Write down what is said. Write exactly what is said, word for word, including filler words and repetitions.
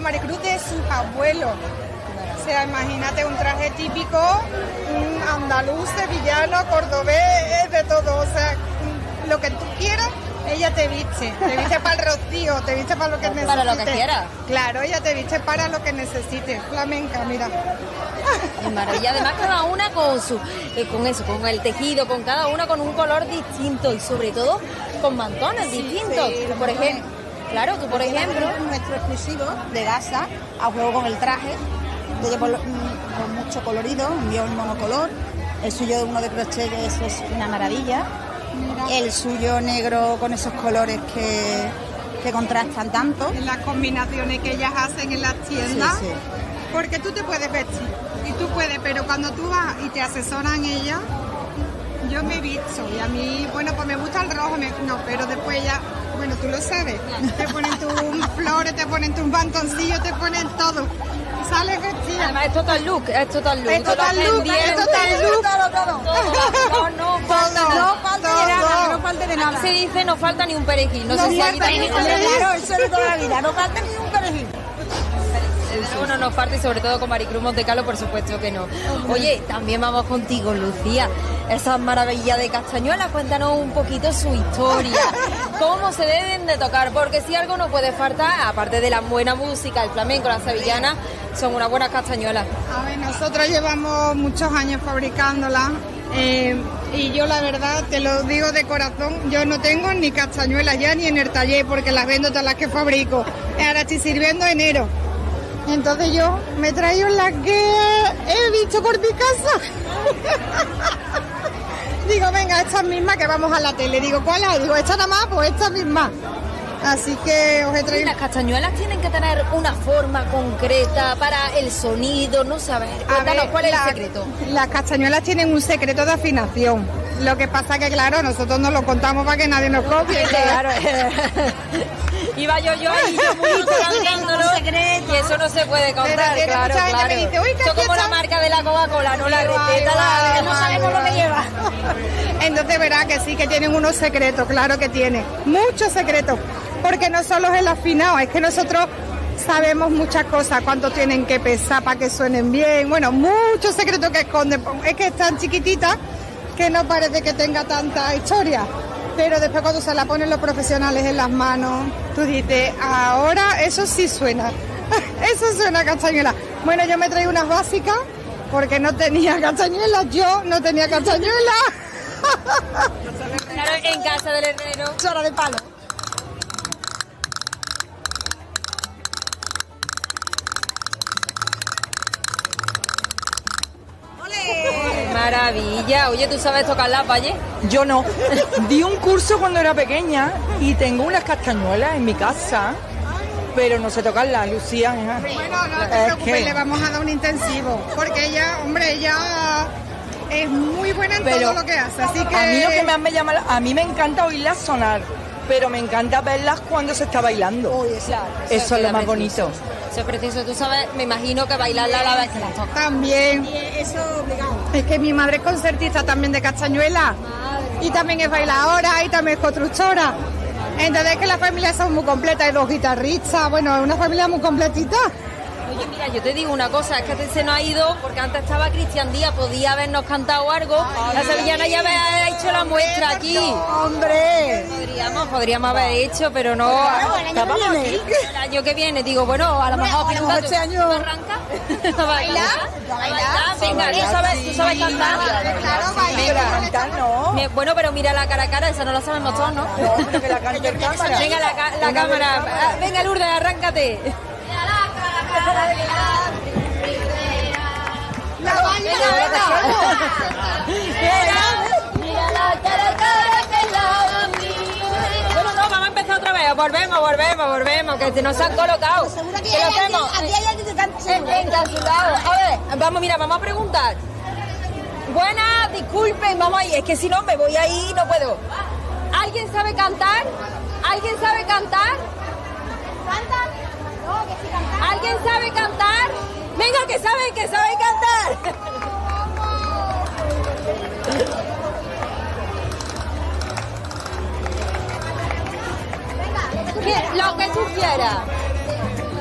Maricruz de sus abuelos. O sea, imagínate un traje típico, un andaluz, sevillano, cordobés, de todo. O sea, lo que tú quieras, ella te viste. Te viste para el rocío, te viste para lo que necesites. Para lo que quieras. Claro, ella te viste para lo que necesites. Flamenca, mira. Es maravilla, además cada una con su, eh, con eso, con el tejido, con cada una con un color distinto y sobre todo con mantones sí, distintos. Sí, por ejemplo, claro, tú por ejemplo, nuestro exclusivo de gasa, a juego con el traje, de con mucho colorido, envió el monocolor, el suyo uno de crochet, que eso es una maravilla. Mira. El suyo negro con esos colores que, que contrastan tanto. En las combinaciones que ellas hacen en las tiendas, sí, sí. Porque tú te puedes vestir y tú puedes, pero cuando tú vas y te asesoran ellas, yo me he visto y a mí, bueno, pues me gusta el rojo, me, no, pero después ya, bueno, tú lo sabes, te ponen tus flores, te ponen tus bantoncillos, te ponen todo. Sales vestida. Además es total look, es total look. Es total look, es total look. Todo, todo. No, no, falta todo, nada. no falta de nada, no falta de nada. Se dice no falta ni un perejil, no, No sé si falta aquí ni un también. perejil. Claro, eso es toda la vida, no falta ni un perejil. Bueno, nos falta y sobre todo con Maricruz Montecalo, por supuesto que no. Oye, también vamos contigo, Lucía. Esas maravillas de Castañuelas, cuéntanos un poquito su historia. ¿Cómo se deben de tocar? Porque si algo no puede faltar, aparte de la buena música, el flamenco, las sevillanas, son unas buenas castañuelas. A ver, nosotros llevamos muchos años fabricándolas. Eh, y yo la verdad, te lo digo de corazón, yo no tengo ni castañuelas ya ni en el taller porque las vendo todas las que fabrico. Ahora estoy sirviendo enero. Entonces yo me traigo las que he visto por mi casa. Digo, venga, estas mismas que vamos a la tele. Digo, ¿cuál hay? Digo, esta nada más, pues esta misma. Así que os he traído... Las castañuelas tienen que tener una forma concreta para el sonido, no sé, a ver, cuéntanos, ¿cuál es el secreto? Las castañuelas tienen un secreto de afinación. Lo que pasa que, claro, nosotros no lo contamos para que nadie nos copie. Claro. Iba yo yo ahí, yo muy contándolo, y eso no se puede contar, Pero claro, mucha gente claro. me dice, uy, ¿qué Esto como fiesta? la marca de la Coca-Cola, no la receta, la, no sabemos lo que lleva. Entonces verá que sí, que tienen unos secretos, claro que tiene, muchos secretos, porque no solo es el afinado, es que nosotros sabemos muchas cosas, cuánto tienen que pesar para que suenen bien, bueno, muchos secretos que esconden, es que es tan chiquitita que no parece que tenga tanta historia, pero después cuando se la ponen los profesionales en las manos, tú dices, ahora eso sí suena, eso suena a castañuela. Bueno, yo me traigo unas básicas porque no tenía castañuelas, yo no tenía castañuelas. Claro, en casa del herrero. Chora de palo. Maravilla. Oye, ¿tú sabes tocar las valles? Yo no. Di un curso cuando era pequeña y tengo unas castañuelas en mi casa, pero no sé tocarlas, Lucía. Hija. Bueno, no te Es preocupes, que- le vamos a dar un intensivo, porque ella, hombre, ella es muy buena en Pero todo lo que hace, así que... A mí lo que más me llama, la- a mí me encanta oírlas sonar, pero me encanta verlas cuando se está bailando. Eso es lo más bonito. Eso es preciso. Tú sabes, me imagino que bailarla a la vez que las tocas. También. Eso obligado. Es que mi madre es concertista también de castañuela y también es bailadora y también es constructora. Entonces es que la familia son muy completa, hay dos guitarristas, bueno, es una familia muy completita. Oye, mira, yo te digo una cosa, es que se nos ha ido, porque antes estaba Cristian Díaz, podía habernos cantado algo. La sevillana ya había hecho la muestra aquí. ¡Hombre! Podríamos, podríamos haber hecho, pero no. Estábamos aquí. El año que viene, digo, bueno, a lo mejor a lo mejor este año- ¿Tú arrancas? ¿A bailar? ¿A bailar? Venga, tú sabes, tú sabes cantar. Claro, Pero cantar no. Me- Bueno, pero mira la cara a cara, esa no la sabemos todos, ¿no? No, pero que la cante el cámara. Venga, la, ca- la cámara. Ah, Venga, Lourdes, arráncate. ¡La baila! Mira la cara a cara que la Bueno, no, vamos a empezar otra vez. Volvemos, volvemos, volvemos, que se nos han colocado. Seguro que Que lo hay alguien- hacemos. aquí hay alguien que canta En- seguro. Encapsulado. A ver, vamos, mira, vamos a preguntar. Buenas, disculpen, vamos ahí. Es que si no me voy ahí y no puedo. ¿Alguien sabe cantar? ¿Alguien sabe cantar? ¿Cantan? No, que sí cantan. ¿Alguien sabe cantar? Venga, que sabe, que sabe cantar. Que- Lo que tú quieras.